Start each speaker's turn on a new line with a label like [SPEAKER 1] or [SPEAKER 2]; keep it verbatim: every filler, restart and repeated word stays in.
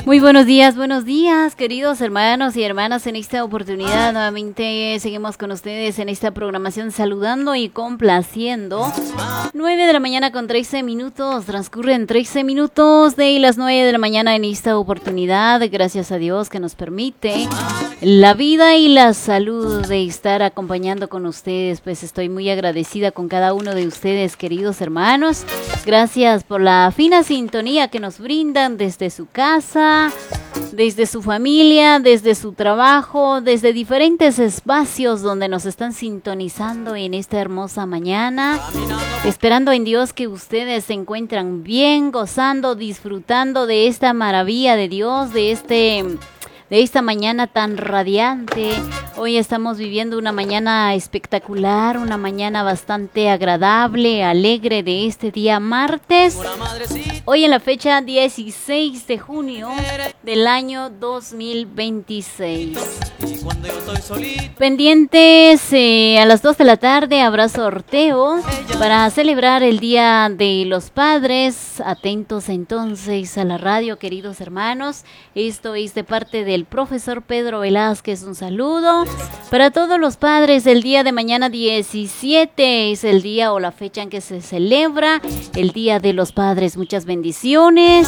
[SPEAKER 1] Muy buenos días, buenos días, queridos hermanos y hermanas. En esta oportunidad nuevamente seguimos con ustedes en esta programación saludando y complaciendo. nueve de la mañana con trece minutos, transcurren trece minutos de las nueve de la mañana en esta oportunidad. Gracias a Dios que nos permite la vida y la salud de estar acompañando con ustedes. Pues estoy muy agradecida con cada uno de ustedes, queridos hermanos. Gracias por la fina sintonía que nos brindan desde su casa, desde su familia, desde su trabajo, desde diferentes espacios donde nos están sintonizando en esta hermosa mañana. Esperando en Dios que ustedes se encuentran bien, gozando, disfrutando de esta maravilla de Dios, de este... de esta mañana tan radiante. Hoy estamos viviendo una mañana espectacular, una mañana bastante agradable, alegre de este día martes. Hoy en la fecha dieciséis de junio del año dos mil veintiséis. Pendientes, eh, a las dos de la tarde habrá sorteo para celebrar el Día de los Padres. Atentos entonces a la radio, queridos hermanos. Esto es de parte del profesor Pedro Velázquez. Un saludo para todos los padres. El día de mañana diecisiete es el día o la fecha en que se celebra el Día de los Padres. Muchas bendiciones.